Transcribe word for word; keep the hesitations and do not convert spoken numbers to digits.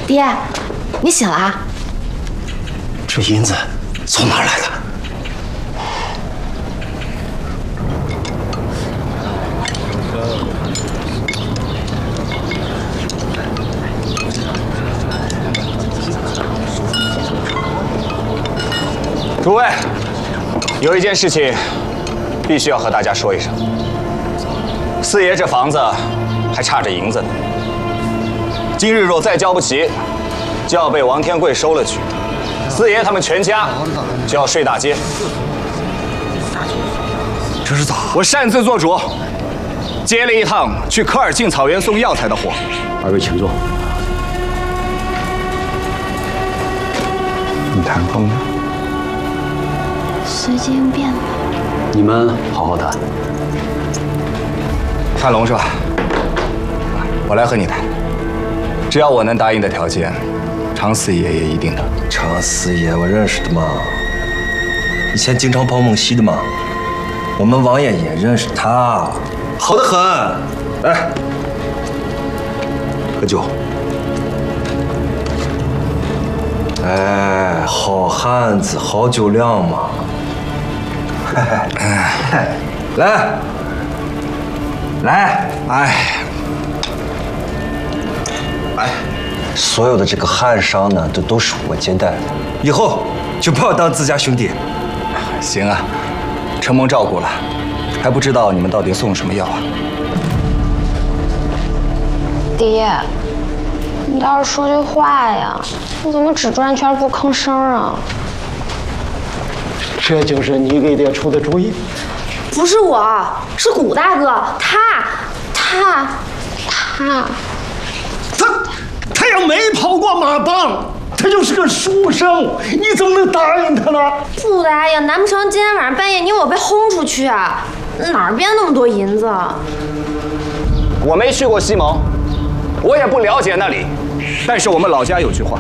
爹，你醒了啊？ 这银子从哪儿来的？ 诸位，有一件事情必须要和大家说一声。四爷这房子还差着银子呢，今日若再交不齐，就要被王天贵收了去。四爷他们全家就要睡大街。 这是咋？ 我擅自做主，接了一趟去科尔沁草原送药材的活。 二位请坐。 你谈风呢？ 随机应变吧。 你们好好谈。 范龙是吧？我来和你谈。只要我能答应的条件，常四爷也一定的。 常四爷我认识的嘛，以前经常跑蒙西的嘛。我们王爷也认识他，好得很。来，喝酒。哎，好汉子好酒量嘛。来，来，哎，哎，所有的这个汉商呢，都都是我接待的，以后就把我当自家兄弟。 行啊，承蒙照顾了，还不知道你们到底送什么药啊？ 爹，你倒是说句话呀！你怎么只转圈不吭声啊？ 这就是你给爹出的主意？ 不是我，是古大哥，他，他，他， 他他要没跑过马帮，他就是个书生，你怎么能答应他呢？ 不答应，难不成今天晚上半夜你我被轰出去啊？哪儿变那么多银子？ 我没去过西蒙，我也不了解那里，但是我们老家有句话。